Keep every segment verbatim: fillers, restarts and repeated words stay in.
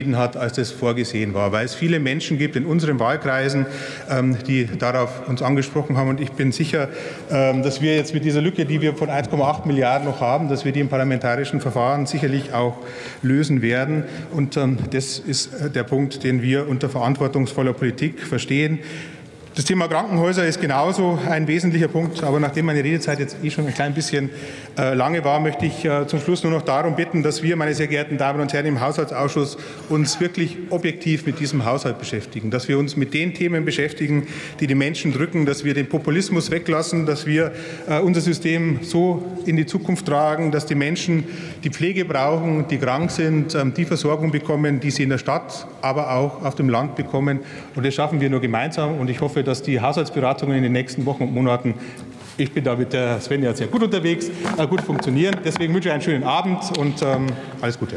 hat, als das vorgesehen war, weil es viele Menschen gibt in unseren Wahlkreisen, ähm, die darauf uns angesprochen haben. Und ich bin sicher, ähm, dass wir jetzt mit dieser Lücke, die wir von eins Komma acht Milliarden noch haben, dass wir die im parlamentarischen Verfahren sicherlich auch lösen werden. Und ähm, das ist der Punkt, den wir unter verantwortungsvoller Politik verstehen. Das Thema Krankenhäuser ist genauso ein wesentlicher Punkt, aber nachdem meine Redezeit jetzt eh schon ein klein bisschen äh, lange war, möchte ich äh, zum Schluss nur noch darum bitten, dass wir, meine sehr geehrten Damen und Herren, im Haushaltsausschuss uns wirklich objektiv mit diesem Haushalt beschäftigen, dass wir uns mit den Themen beschäftigen, die die Menschen drücken, dass wir den Populismus weglassen, dass wir äh, unser System so in die Zukunft tragen, dass die Menschen die Pflege brauchen, die krank sind, äh, die Versorgung bekommen, die sie in der Stadt, aber auch auf dem Land bekommen. Und das schaffen wir nur gemeinsam. Und ich hoffe, dass die Haushaltsberatungen in den nächsten Wochen und Monaten, ich bin da mit der Svenja sehr gut unterwegs, gut funktionieren. Deswegen wünsche ich einen schönen Abend und ähm, alles Gute.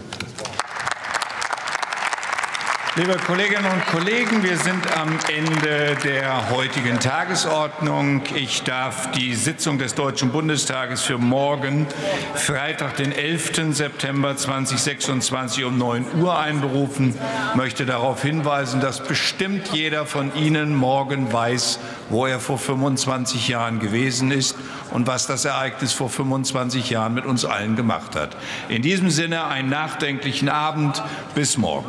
Liebe Kolleginnen und Kollegen, wir sind am Ende der heutigen Tagesordnung. Ich darf die Sitzung des Deutschen Bundestages für morgen, Freitag, den elften September zweitausendsechsundzwanzig um neun Uhr einberufen. Ich möchte darauf hinweisen, dass bestimmt jeder von Ihnen morgen weiß, wo er vor fünfundzwanzig Jahren gewesen ist und was das Ereignis vor fünfundzwanzig Jahren mit uns allen gemacht hat. In diesem Sinne einen nachdenklichen Abend. Bis morgen.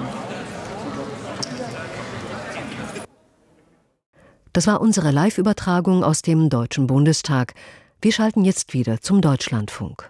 Das war unsere Live-Übertragung aus dem Deutschen Bundestag. Wir schalten jetzt wieder zum Deutschlandfunk.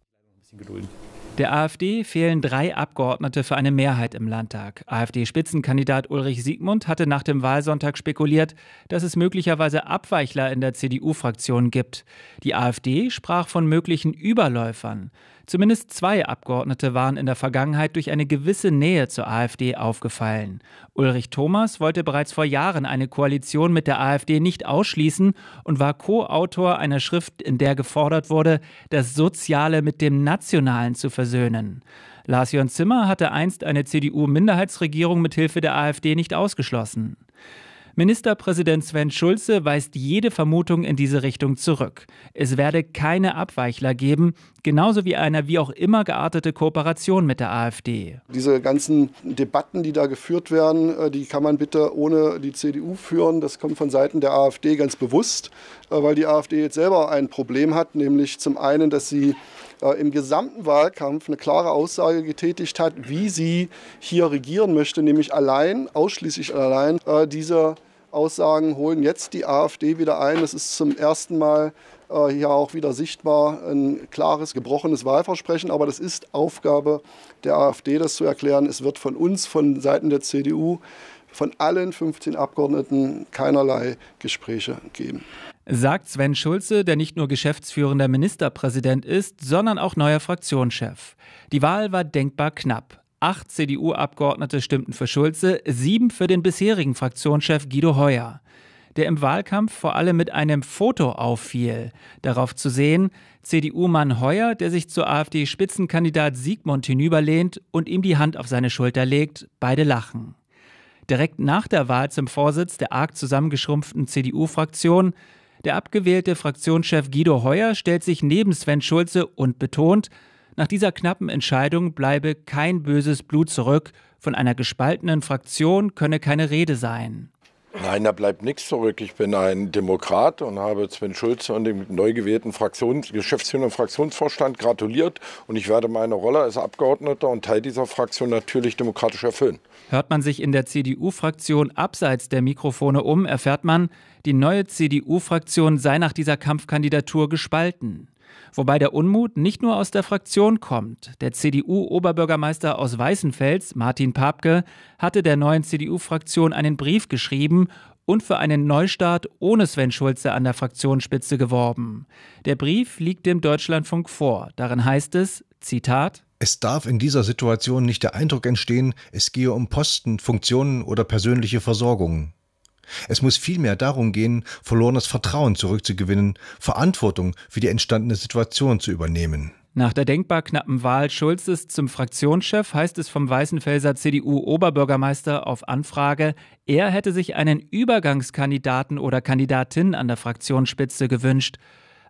Der AfD fehlen drei Abgeordnete für eine Mehrheit im Landtag. AfD-Spitzenkandidat Ulrich Siegmund hatte nach dem Wahlsonntag spekuliert, dass es möglicherweise Abweichler in der C D U-Fraktion gibt. Die AfD sprach von möglichen Überläufern. Zumindest zwei Abgeordnete waren in der Vergangenheit durch eine gewisse Nähe zur AfD aufgefallen. Ulrich Thomas wollte bereits vor Jahren eine Koalition mit der AfD nicht ausschließen und war Co-Autor einer Schrift, in der gefordert wurde, das Soziale mit dem Nationalen zu versöhnen. Lars-Jörn Zimmer hatte einst eine C D U-Minderheitsregierung mit Hilfe der AfD nicht ausgeschlossen. Ministerpräsident Sven Schulze weist jede Vermutung in diese Richtung zurück. Es werde keine Abweichler geben, genauso wie eine wie auch immer geartete Kooperation mit der AfD. Diese ganzen Debatten, die da geführt werden, die kann man bitte ohne die C D U führen. Das kommt von Seiten der AfD ganz bewusst, weil die AfD jetzt selber ein Problem hat, nämlich zum einen, dass sie im gesamten Wahlkampf eine klare Aussage getätigt hat, wie sie hier regieren möchte, nämlich allein, ausschließlich allein. Diese Aussagen holen jetzt die AfD wieder ein. Das ist zum ersten Mal hier auch wieder sichtbar ein klares, gebrochenes Wahlversprechen. Aber das ist Aufgabe der AfD, das zu erklären. Es wird von uns, von Seiten der C D U, von allen fünfzehn Abgeordneten keinerlei Gespräche geben. Sagt Sven Schulze, der nicht nur geschäftsführender Ministerpräsident ist, sondern auch neuer Fraktionschef. Die Wahl war denkbar knapp. Acht C D U-Abgeordnete stimmten für Schulze, sieben für den bisherigen Fraktionschef Guido Heuer, der im Wahlkampf vor allem mit einem Foto auffiel. Darauf zu sehen, C D U-Mann Heuer, der sich zu AfD-Spitzenkandidat Siegmund hinüberlehnt und ihm die Hand auf seine Schulter legt. Beide lachen. Direkt nach der Wahl zum Vorsitz der arg zusammengeschrumpften C D U-Fraktion, der abgewählte Fraktionschef Guido Heuer stellt sich neben Sven Schulze und betont, nach dieser knappen Entscheidung bleibe kein böses Blut zurück, von einer gespaltenen Fraktion könne keine Rede sein. Nein, da bleibt nichts zurück. Ich bin ein Demokrat und habe Sven Schulze und dem neu gewählten Fraktions-, Geschäftsführer und Fraktionsvorstand gratuliert. Und ich werde meine Rolle als Abgeordneter und Teil dieser Fraktion natürlich demokratisch erfüllen. Hört man sich in der C D U-Fraktion abseits der Mikrofone um, erfährt man, die neue C D U-Fraktion sei nach dieser Kampfkandidatur gespalten. Wobei der Unmut nicht nur aus der Fraktion kommt. Der C D U-Oberbürgermeister aus Weißenfels, Martin Papke, hatte der neuen C D U-Fraktion einen Brief geschrieben und für einen Neustart ohne Sven Schulze an der Fraktionsspitze geworben. Der Brief liegt dem Deutschlandfunk vor. Darin heißt es, Zitat: Es darf in dieser Situation nicht der Eindruck entstehen, es gehe um Posten, Funktionen oder persönliche Versorgung. Es muss vielmehr darum gehen, verlorenes Vertrauen zurückzugewinnen, Verantwortung für die entstandene Situation zu übernehmen. Nach der denkbar knappen Wahl Schulzes zum Fraktionschef heißt es vom Weißenfelser C D U-Oberbürgermeister auf Anfrage, er hätte sich einen Übergangskandidaten oder Kandidatin an der Fraktionsspitze gewünscht.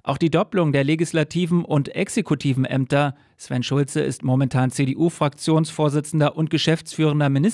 Auch die Doppelung der legislativen und exekutiven Ämter. Sven Schulze ist momentan C D U-Fraktionsvorsitzender und geschäftsführender Minister